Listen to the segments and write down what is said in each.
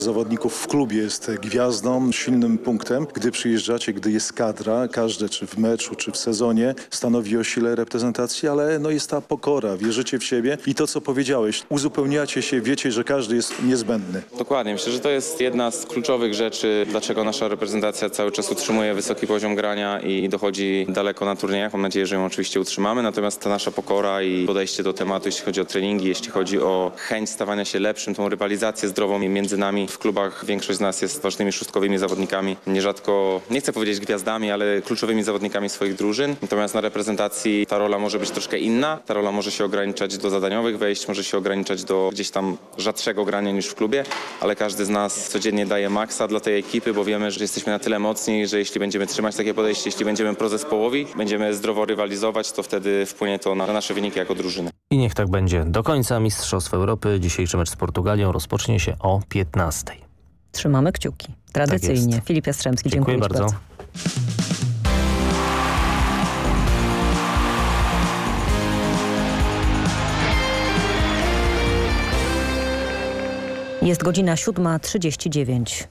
zawodników w klubie jest gwiazdą, silnym punktem. Gdy przyjeżdżacie, gdy jest kadra, każde czy w meczu, czy w sezonie stanowi o sile reprezentacji, ale jest ta pokora, wierzycie w siebie i to, co powiedziałeś, uzupełniacie się, wiecie, że każdy jest niezbędny. Dokładnie, myślę, że to jest jedna z kluczowych rzeczy, dlaczego nasza reprezentacja cały czas utrzymuje wysoki poziom grania i dochodzi daleko na turniejach. Mam nadzieję, że ją oczywiście utrzymamy, natomiast ta nasza pokora i podejście do tematu, jeśli chodzi o treningi, jeśli chodzi o chęć stawania się lepszym, tą rywalizację zdrową między nami. W klubach większość z nas jest ważnymi szóstkowymi zawodnikami, nierzadko, nie chcę powiedzieć gwiazdami, ale kluczowymi zawodnikami swoich drużyn. Natomiast na reprezentacji ta rola może być troszkę inna. Ta rola może się ograniczać do zadaniowych wejść, może się ograniczać do gdzieś tam rzadszego grania niż w klubie, ale każdy z nas codziennie daje maksa dla tej ekipy, bo wiemy, że jesteśmy na tyle mocni, że jeśli będziemy trzymać takie podejście, jeśli będziemy prozespołowi, będziemy zdrowo rywalizować, to wtedy wpłynie to na nasze wyniki jako drużyny. I niech tak będzie do końca Mistrzostw Europy. Dzisiejszy mecz z Portugalią rozpocznie się o 15:00. Trzymamy kciuki. Tradycyjnie. Tak Filip Jastrzębski, dziękuję bardzo. Jest godzina 7:39.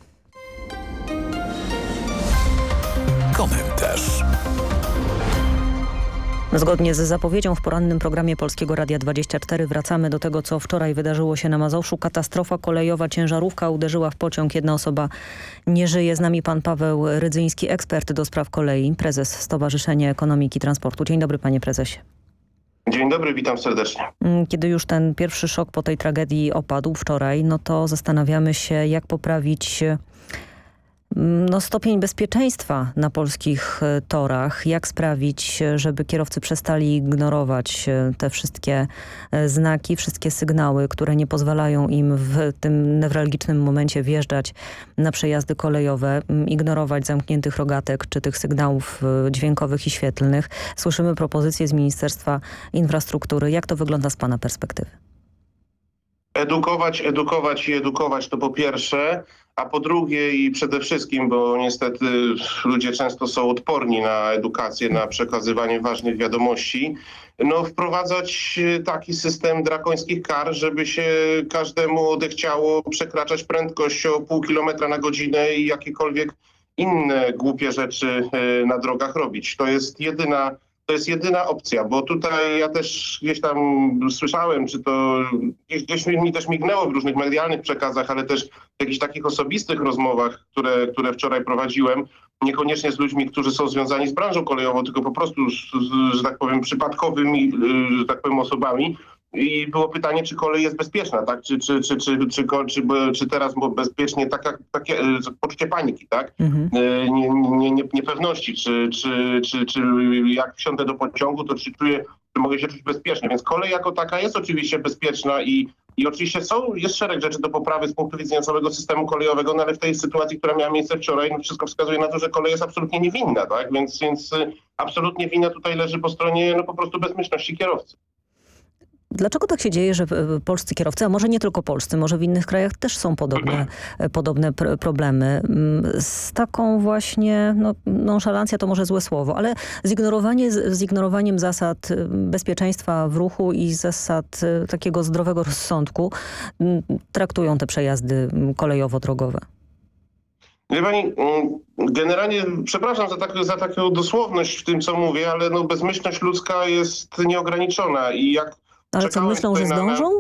Komentarz. Zgodnie z zapowiedzią w porannym programie Polskiego Radia 24 wracamy do tego, co wczoraj wydarzyło się na Mazowszu. Katastrofa kolejowa, ciężarówka uderzyła w pociąg. Jedna osoba nie żyje. Z nami pan Paweł Rydzyński, ekspert do spraw kolei, prezes Stowarzyszenia Ekonomiki Transportu. Dzień dobry, panie prezesie. Dzień dobry, witam serdecznie. Kiedy już ten pierwszy szok po tej tragedii opadł wczoraj, no to zastanawiamy się, jak poprawić stopień bezpieczeństwa na polskich torach. Jak sprawić, żeby kierowcy przestali ignorować te wszystkie znaki, wszystkie sygnały, które nie pozwalają im w tym newralgicznym momencie wjeżdżać na przejazdy kolejowe, ignorować zamkniętych rogatek czy tych sygnałów dźwiękowych i świetlnych. Słyszymy propozycje z Ministerstwa Infrastruktury. Jak to wygląda z pana perspektywy? Edukować to po pierwsze, a po drugie i przede wszystkim, bo niestety ludzie często są odporni na edukację, na przekazywanie ważnych wiadomości, wprowadzać taki system drakońskich kar, żeby się każdemu odechciało przekraczać prędkość o pół kilometra na godzinę i jakiekolwiek inne głupie rzeczy na drogach robić. To jest jedyna opcja, bo tutaj ja też gdzieś tam słyszałem, czy to gdzieś mi też mignęło w różnych medialnych przekazach, ale też w jakichś takich osobistych rozmowach, które wczoraj prowadziłem, niekoniecznie z ludźmi, którzy są związani z branżą kolejową, tylko po prostu że tak powiem, przypadkowymi, że tak powiem, osobami. I było pytanie, czy kolej jest bezpieczna, tak? Czy teraz bezpiecznie takie poczucie paniki, tak? Niepewności, czy jak wsiądę do pociągu, to czy mogę się czuć bezpiecznie. Więc kolej jako taka jest oczywiście bezpieczna i oczywiście jest szereg rzeczy do poprawy z punktu widzenia całego systemu kolejowego, ale w tej sytuacji, która miała miejsce wczoraj, wszystko wskazuje na to, że kolej jest absolutnie niewinna, tak? Więc absolutnie wina tutaj leży po stronie po prostu bezmyślności kierowcy. Dlaczego tak się dzieje, że polscy kierowcy, a może nie tylko polscy, może w innych krajach też są podobne problemy z taką właśnie, nonszalancja to może złe słowo, ale z ignorowaniem zasad bezpieczeństwa w ruchu i zasad takiego zdrowego rozsądku traktują te przejazdy kolejowo-drogowe? Wie pani, generalnie przepraszam za taką dosłowność w tym, co mówię, ale bezmyślność ludzka jest nieograniczona i jak ale co, myślą, że zdążą?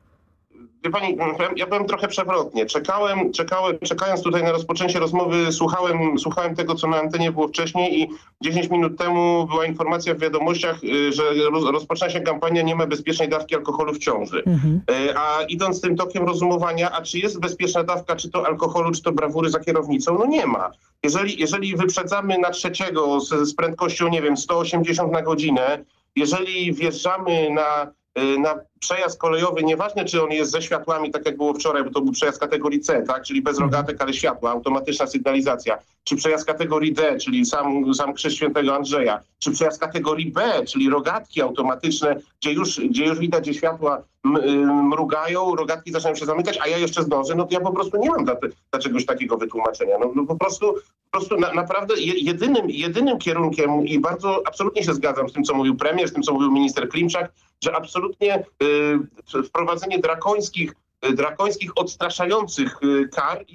Wie pani, ja byłem trochę przewrotnie. Czekając tutaj na rozpoczęcie rozmowy, słuchałem tego, co na antenie było wcześniej i 10 minut temu była informacja w wiadomościach, że rozpoczyna się kampania "Nie ma bezpiecznej dawki alkoholu w ciąży". A idąc tym tokiem rozumowania, a czy jest bezpieczna dawka, czy to alkoholu, czy to brawury za kierownicą? Nie ma. Jeżeli wyprzedzamy na trzeciego z prędkością, 180 na godzinę, jeżeli wjeżdżamy na przejazd kolejowy, nieważne czy on jest ze światłami, tak jak było wczoraj, bo to był przejazd kategorii C, tak, czyli bez rogatek, ale światła, automatyczna sygnalizacja, czy przejazd kategorii D, czyli sam Krzyż Świętego Andrzeja, czy przejazd kategorii B, czyli rogatki automatyczne, gdzie już widać, że światła mrugają, rogatki zaczynają się zamykać, a ja jeszcze zdążę, to ja po prostu nie mam dla czegoś takiego wytłumaczenia. Po prostu naprawdę jedynym kierunkiem i absolutnie się zgadzam z tym, co mówił premier, z tym, co mówił minister Klimczak, że absolutnie wprowadzenie drakońskich drakońskich, odstraszających kar